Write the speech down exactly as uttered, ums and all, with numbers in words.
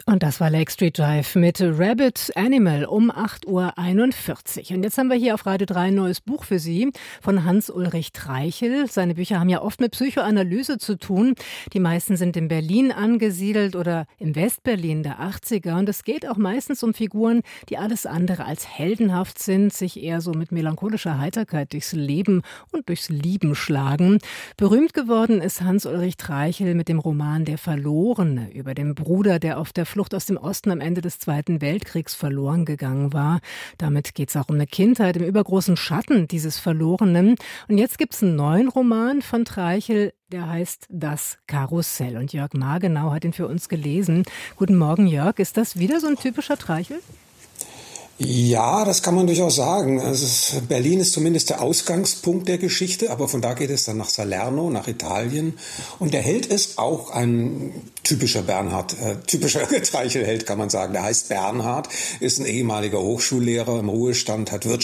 Und das war Lake Street Drive mit Rabbit Animal um acht Uhr einundvierzig. Und jetzt haben wir hier auf Radio drei ein neues Buch für Sie von Hans-Ulrich Treichel. Seine Bücher haben ja oft mit Psychoanalyse zu tun. Die meisten sind in Berlin angesiedelt oder im Westberlin der achtziger. Und es geht auch meistens um Figuren, die alles andere als heldenhaft sind, sich eher so mit melancholischer Heiterkeit durchs Leben und durchs Lieben schlagen. Berühmt geworden ist Hans-Ulrich Treichel mit dem Roman Der Verlorene über den Bruder, der auf der Flucht aus dem Osten am Ende des Zweiten Weltkriegs verloren gegangen war. Damit geht es auch um eine Kindheit im übergroßen Schatten dieses Verlorenen. Und jetzt gibt es einen neuen Roman von Treichel, der heißt Das Karussell. Und Jörg Margenau hat ihn für uns gelesen. Guten Morgen, Jörg. Ist das wieder so ein typischer Treichel? Ja, das kann man durchaus sagen. Also Berlin ist zumindest der Ausgangspunkt der Geschichte, aber von da geht es dann nach Salerno, nach Italien. Und der Held ist auch ein typischer Bernhard, äh, typischer Treichel-Held, kann man sagen. Der heißt Bernhard, ist ein ehemaliger Hochschullehrer im Ruhestand, hat